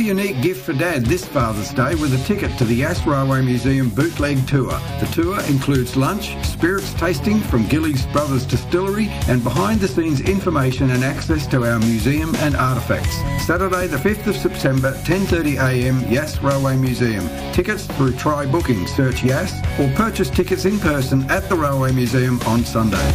unique gift for Dad this Father's Day with a ticket to the Yass Railway Museum bootleg tour. The tour includes lunch, spirits tasting from Gillies Brothers Distillery, and behind-the-scenes information and access to our museum and artefacts. Saturday the 5th of September, 10:30am, Yass Railway Museum. Tickets through Try Booking. Search Yass or purchase tickets in person at the Railway Museum on Sunday.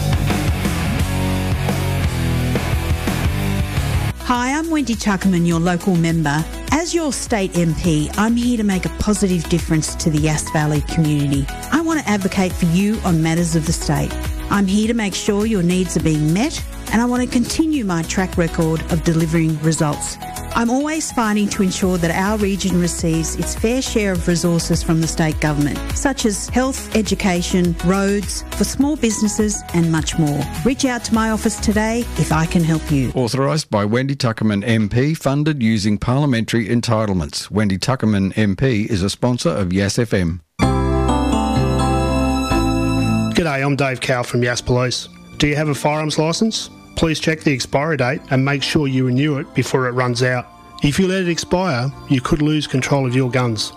Hi, I'm Wendy Tuckerman, your local member. As your state MP, I'm here to make a positive difference to the Yass Valley community. I want to advocate for you on matters of the state. I'm here to make sure your needs are being met, and I want to continue my track record of delivering results. I'm always fighting to ensure that our region receives its fair share of resources from the state government, such as health, education, roads, for small businesses and much more. Reach out to my office today if I can help you. Authorised by Wendy Tuckerman MP, funded using parliamentary entitlements. Wendy Tuckerman MP is a sponsor of Yass FM. G'day, I'm Dave Cowell from Yass Police. Do you have a firearms licence? Please check the expiry date and make sure you renew it before it runs out. If you let it expire, you could lose control of your guns.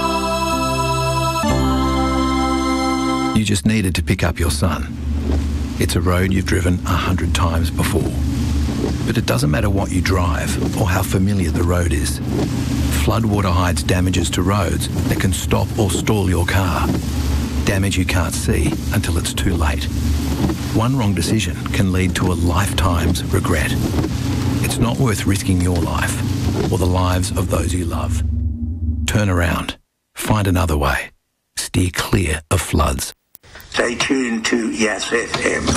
You just needed to pick up your son. It's a road you've driven 100 times before. But it doesn't matter what you drive or how familiar the road is. Floodwater hides damages to roads that can stop or stall your car. Damage you can't see until it's too late. One wrong decision can lead to a lifetime's regret. It's not worth risking your life or the lives of those you love. Turn around. Find another way. Steer clear of floods. Stay tuned to Yass FM.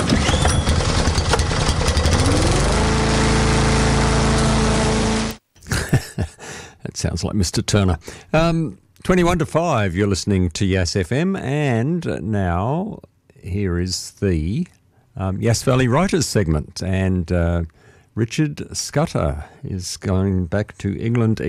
That sounds like Mr. Turner. 21 to 5, you're listening to Yass FM, and now here is the Yass Valley Writers segment, and Richard Scudder is going back to England.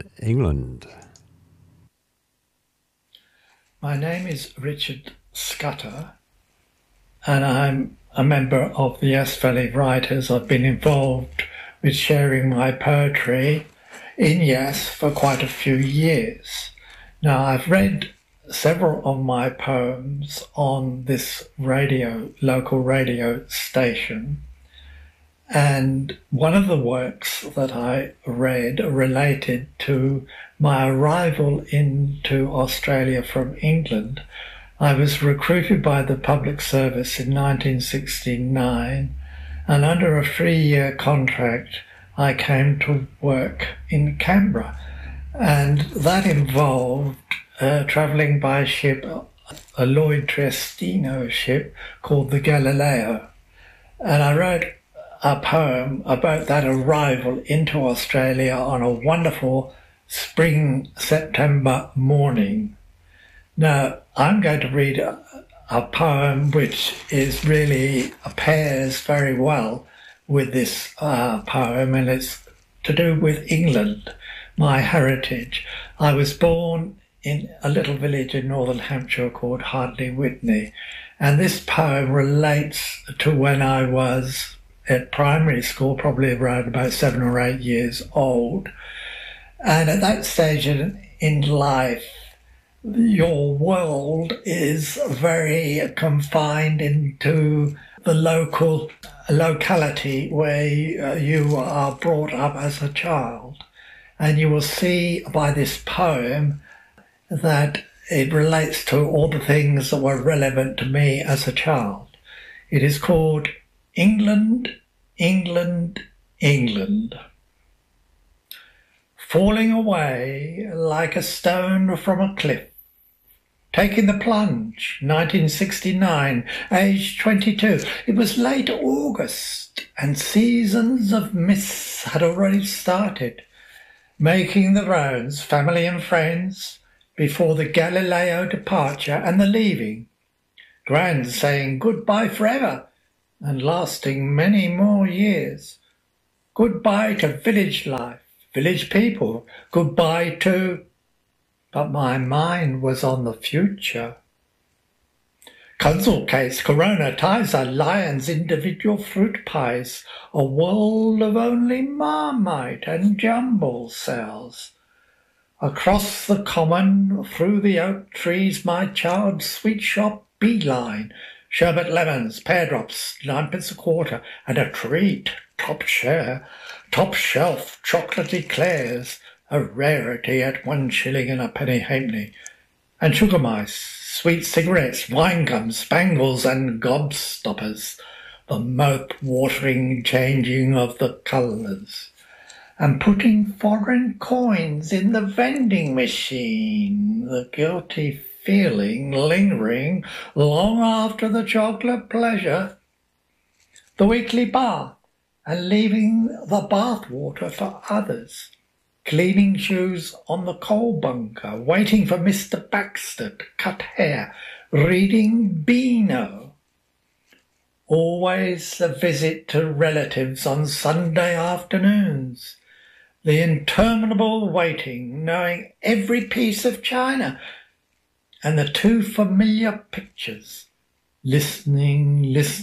My name is Richard Scudder, and I'm a member of the Yass Valley Writers. I've been involved with sharing my poetry in Yass for quite a few years. Now, I've read several of my poems on this local radio station, and one of the works that I read related to my arrival into Australia from England. I was recruited by the Public Service in 1969, and under a 3-year contract I came to work in Canberra, and that involved travelling by ship, a Lloyd Triestino ship called the Galileo. And I wrote a poem about that arrival into Australia on a wonderful spring September morning. Now, I'm going to read a poem which is really pairs very well with this poem, and it's to do with England, my heritage. I was born in a little village in northern Hampshire called Hardley Witney, and this poem relates to when I was at primary school, probably around about 7 or 8 years old. And at that stage in life, your world is very confined into the locality where you are brought up as a child. And you will see by this poem that it relates to all the things that were relevant to me as a child. It is called England, England, England. Falling away like a stone from a cliff. Taking the plunge, 1969, aged 22. It was late August and seasons of mists had already started. Making the rounds, family and friends, before the Galileo departure and the leaving. Grand saying goodbye forever and lasting many more years. Goodbye to village life, village people, goodbye to... But my mind was on the future. Council case, Corona, Tizer, Lions, individual fruit pies, a world of only Marmite and jumble cells. Across the common, through the oak trees, my child's sweet shop beeline. Sherbet lemons, pear drops, 9p a quarter, and a treat, top share, top shelf, chocolate eclairs, a rarity at 1 shilling and a penny halfpenny, and sugar mice, sweet cigarettes, wine gums, spangles, and gobstoppers, the mouth-watering changing of the colours, and putting foreign coins in the vending machine, the guilty feeling lingering long after the chocolate pleasure, the weekly bath, and leaving the bath water for others, cleaning shoes on the coal bunker, waiting for Mr. Baxter to cut hair, reading Beano. Always a visit to relatives on Sunday afternoons, the interminable waiting, knowing every piece of china, and the 2 familiar pictures, listening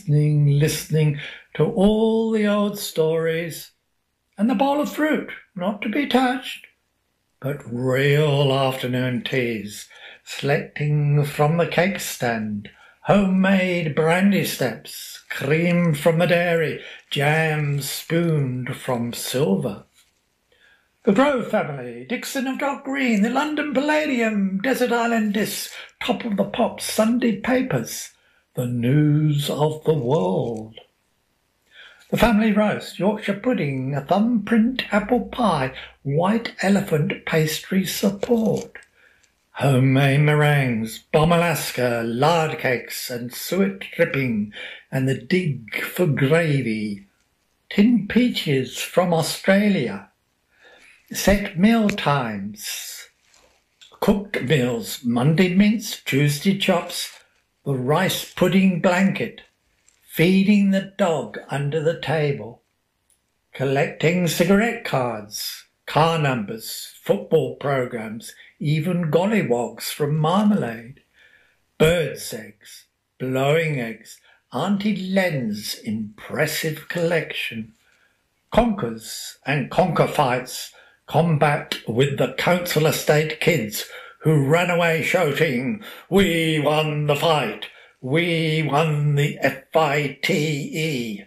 to all the old stories, and the bowl of fruit, not to be touched, but real afternoon teas, selecting from the cake stand, homemade brandy steps, cream from the dairy, jam spooned from silver. The Grove family, Dixon of Dock Green, the London Palladium, Desert Island Discs, Top of the Pops, Sunday papers, the news of the world. The family roast, Yorkshire pudding, a thumbprint apple pie, white elephant pastry support, homemade meringues, bomb Alaska, lard cakes and suet dripping, and the dig for gravy, tin peaches from Australia, set meal times, cooked meals, Monday mince, Tuesday chops, the rice pudding blanket, feeding the dog under the table, collecting cigarette cards, car numbers, football programs, even gollywogs from Marmalade, birds' eggs, blowing eggs, Auntie Len's impressive collection, conkers and conker fights, combat with the council estate kids who ran away shouting, "We won the fight! We won the FITE!"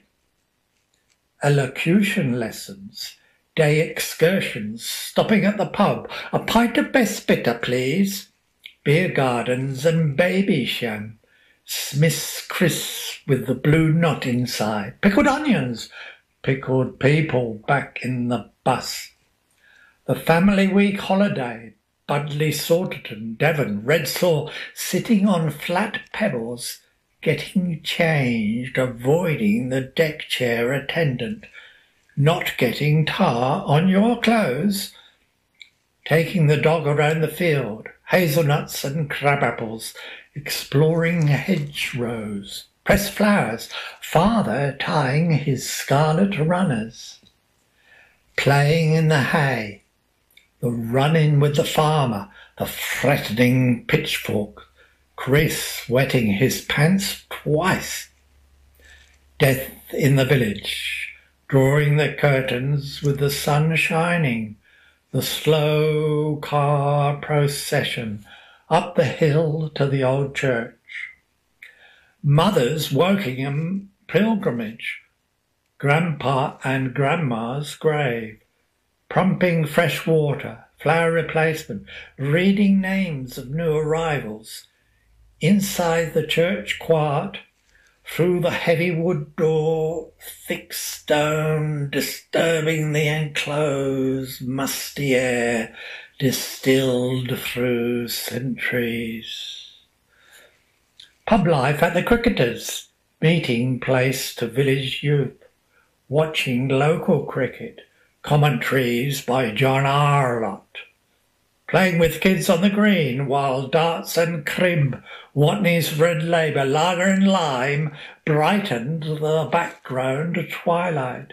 Elocution lessons, day excursions, stopping at the pub, a pint of best bitter, please, beer gardens and Babycham, Smith's crisps with the blue knot inside, pickled onions, pickled people back in the bus. The family week holiday, Budley, Salterton, Devon, Redsaw, sitting on flat pebbles, getting changed, avoiding the deck chair attendant, not getting tar on your clothes, taking the dog around the field, hazelnuts and crabapples, exploring hedgerows, pressed flowers, father tying his scarlet runners, playing in the hay, the run-in with the farmer, the threatening pitchfork, Chris wetting his pants twice, death in the village, drawing the curtains with the sun shining, the slow car procession up the hill to the old church, Mother's Wokingham pilgrimage, Grandpa and Grandma's grave, pumping fresh water, flower replacement, reading names of new arrivals, inside the church quart, through the heavy wood door, thick stone, disturbing the enclosed, musty air, distilled through centuries. Pub life at the Cricketers, meeting place to village youth, watching local cricket, commentaries by John Arlott, playing with kids on the green while darts and crib, Watney's Red Labour, lager and lime brightened the background twilight.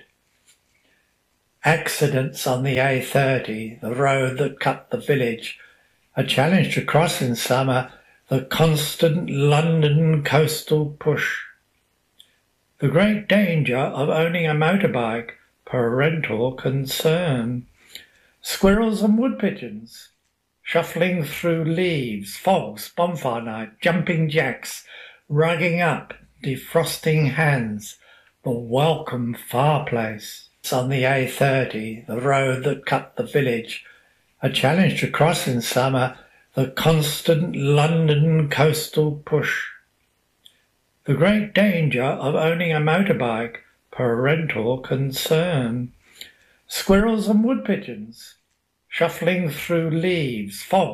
Accidents on the A30, the road that cut the village, a challenge to cross in summer, the constant London coastal push. The great danger of owning a motorbike, parental concern. Squirrels and wood pigeons, shuffling through leaves, fogs, bonfire night, jumping jacks, rugging up, defrosting hands, the welcome fireplace. It's on the A30, the road that cut the village, a challenge to cross in summer, the constant London coastal push. The great danger of owning a motorbike, parental concern. Squirrels and wood pigeons, shuffling through leaves, fog,